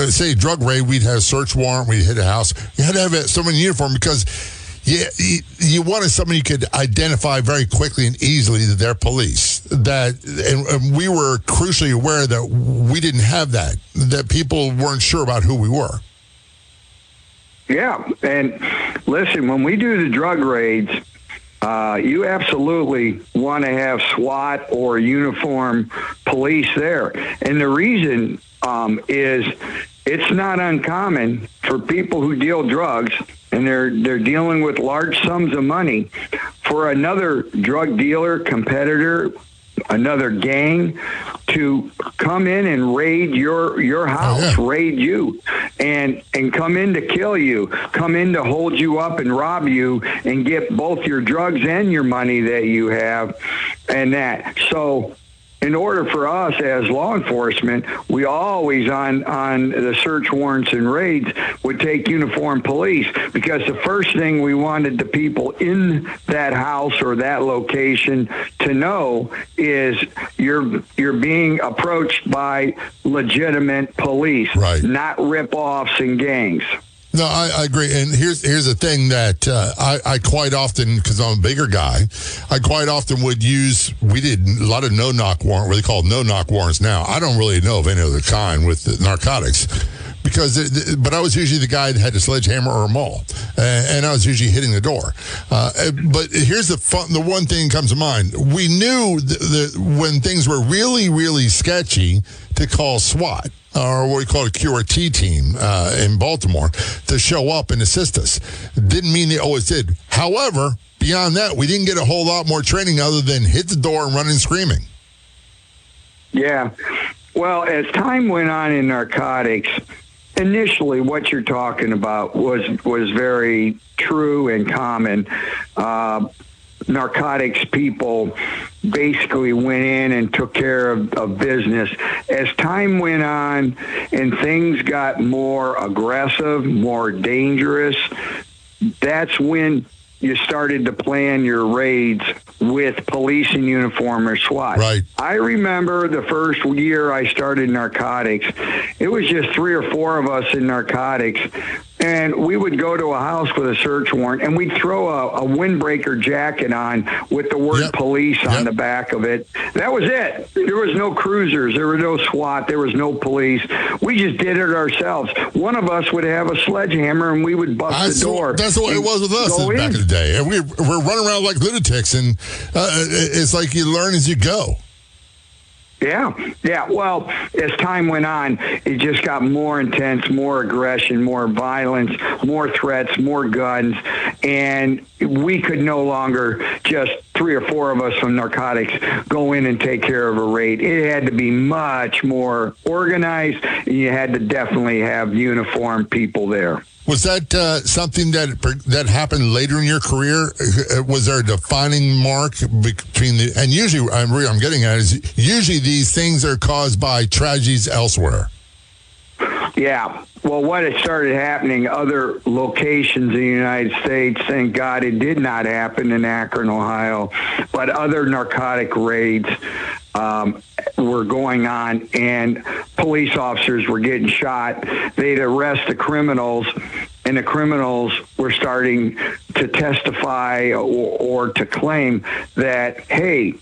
say drug raid, we'd have a search warrant, we'd hit a house. You had to have someone in uniform because you wanted someone you could identify very quickly and easily that they're police. And we were crucially aware that we didn't have that people weren't sure about who we were. Yeah, and listen, when we do the drug raids, you absolutely want to have SWAT or uniform police there. And the reason is it's not uncommon for people who deal drugs, and they're dealing with large sums of money, for another drug dealer, competitor, another gang to come in and raid your house, raid you, and come in to kill you, come in to hold you up and rob you and get both your drugs and your money that you have and that. So in order for us as law enforcement, we always on the search warrants and raids would take uniformed police, because the first thing we wanted the people in that house or that location to know is you're being approached by legitimate police, right, not rip-offs and gangs. No, I agree. And here's the thing that I quite often, because I'm a bigger guy, I quite often would use, we did a lot of no-knock warrant, what they call no-knock warrants now. I don't really know of any other kind with the narcotics. But I was usually the guy that had a sledgehammer or a maul, and I was usually hitting the door. But here's the one thing that comes to mind. We knew that when things were really, really sketchy, to call SWAT, or what we call a QRT team in Baltimore, to show up and assist us. Didn't mean they always did. However, beyond that, we didn't get a whole lot more training other than hit the door and run and screaming. Yeah. Well, as time went on in narcotics, initially what you're talking about was very true and common. Narcotics people basically went in and took care of business. As time went on and things got more aggressive, more dangerous, that's when you started to plan your raids with police in uniform or SWAT. Right. I remember the first year I started narcotics, it was just 3 or 4 of us in narcotics. And we would go to a house with a search warrant, and we'd throw a windbreaker jacket on with the word police on the back of it. That was it. There was no cruisers. There was no SWAT. There was no police. We just did it ourselves. One of us would have a sledgehammer, and we would bust the door. That's the way it was with us back in the day. And we're running around like lunatics, and it's like you learn as you go. Yeah. Well, as time went on, it just got more intense, more aggression, more violence, more threats, more guns, and we could no longer just 3 or 4 of us from narcotics go in and take care of a raid. It had to be much more organized, and you had to definitely have uniformed people there. Was that something that happened later in your career? Was there a defining mark between and usually, I'm getting at is usually these things are caused by tragedies elsewhere. Yeah. Well, what had started happening, other locations in the United States, thank God it did not happen in Akron, Ohio, but other narcotic raids were going on, and police officers were getting shot. They'd arrest the criminals, and the criminals were starting to testify or to claim that, hey,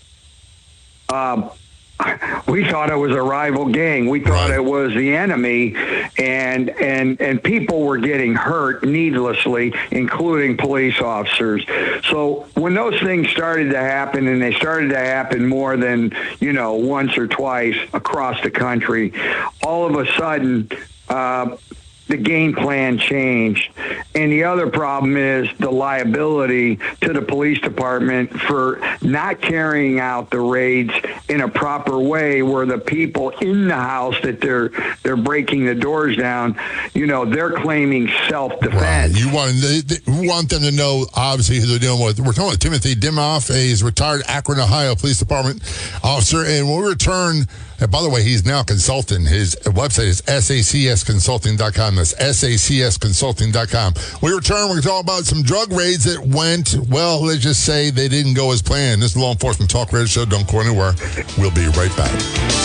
we thought it was a rival gang. We thought it was the enemy, and people were getting hurt needlessly, including police officers. So when those things started to happen, and they started to happen more than, once or twice across the country, all of a sudden, the game plan changed. And the other problem is the liability to the police department for not carrying out the raids in a proper way, where the people in the house that they're breaking the doors down, they're claiming self-defense. Right. You want them to know, obviously, who they're dealing with. We're talking about Timothy Dimoff. He's a retired Akron, Ohio Police Department officer. And when we return, and by the way, he's now consulting. His website is sacsconsulting.com. That's sacsconsulting.com. When we return, we're going to talk about some drug raids that went, well, let's just say they didn't go as planned. This is Law Enforcement Talk Radio Show. Don't go anywhere. We'll be right back.